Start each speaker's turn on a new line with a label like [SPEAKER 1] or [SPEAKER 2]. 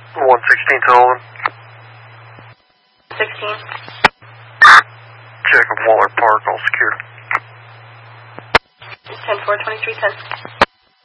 [SPEAKER 1] 116 Sullivan.
[SPEAKER 2] 16.
[SPEAKER 1] Check with Waller Park, all secured.
[SPEAKER 2] 10-4, 2310.